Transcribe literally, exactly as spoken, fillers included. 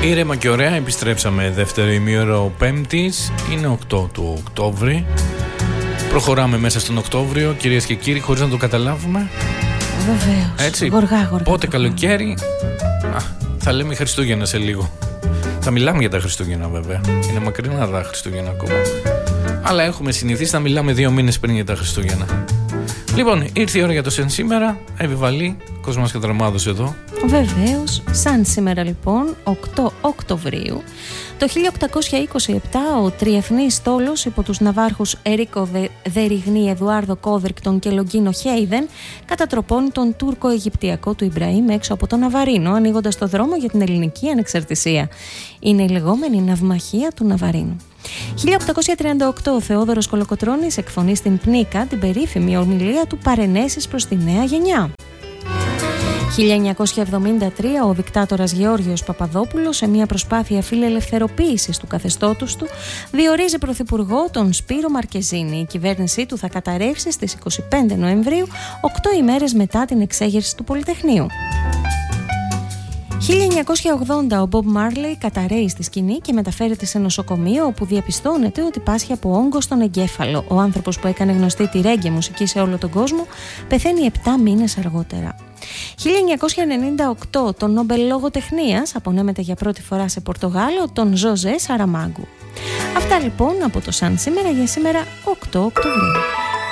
Ήρεμα και ωραία, επιστρέψαμε δεύτερο ημίωρο Πέμπτης. Είναι οκτώ του Οκτώβρη. Προχωράμε μέσα στον Οκτώβριο, κυρίες και κύριοι, χωρίς να το καταλάβουμε. Βεβαίως. Έτσι. Γοργά, γοργά. Πότε καλοκαίρι. Α, θα λέμε Χριστούγεννα σε λίγο. Θα μιλάμε για τα Χριστούγεννα, βέβαια. Είναι μακρινά τα Χριστούγεννα ακόμα. Αλλά έχουμε συνηθίσει να μιλάμε δύο μήνες πριν για τα Χριστούγεννα. Λοιπόν, ήρθε η ώρα για το Σαν σήμερα. Επιβαλή, Κοσμάς Κατραμάδος εδώ. Βεβαίως, σαν σήμερα λοιπόν, οκτώ Οκτωβρίου, το χίλια οκτακόσια είκοσι επτά ο τριεθνής στόλος υπό τους ναυάρχους Ερίκο Δεριγνή, Εδουάρδο Κόδρικτον και Λογκίνο Χέιδεν κατατροπώνει τον Τούρκο-Αιγυπτιακό του Ιμπραήμ έξω από τον Ναβαρίνο, ανοίγοντας το δρόμο για την ελληνική ανεξαρτησία. Είναι η λεγόμενη ναυμαχία του Ναβαρίνου. χίλια οκτακόσια τριάντα οκτώ ο Θεόδωρος Κολοκοτρώνης εκφωνεί στην Πνίκα την περίφημη ομιλία του «Παρενέσεις προς τη νέα γενιά». χίλια εννιακόσια εβδομήντα τρία ο δικτάτορας Γεώργιος Παπαδόπουλος, σε μια προσπάθεια φιλελευθεροποίησης του καθεστώτος του, διορίζει πρωθυπουργό τον Σπύρο Μαρκεζίνη. Η κυβέρνησή του θα καταρρεύσει στις είκοσι πέντε Νοεμβρίου, οκτώ ημέρες μετά την εξέγερση του Πολυτεχνείου. χίλια εννιακόσια ογδόντα ο Μπομπ Μάρλεϊ καταρρέει στη σκηνή και μεταφέρεται σε νοσοκομείο, όπου διαπιστώνεται ότι πάσχει από όγκο στον εγκέφαλο. Ο άνθρωπος που έκανε γνωστή τη ρέγγε μουσική σε όλο τον κόσμο πεθαίνει επτά μήνες αργότερα. χίλια εννιακόσια ενενήντα οκτώ τον Νόμπελ Λογοτεχνίας απονέμεται για πρώτη φορά σε Πορτογάλο τον Ζωζέ Σαραμάγκου. Αυτά λοιπόν από το Σαν σήμερα για σήμερα οκτώ Οκτωβρίου.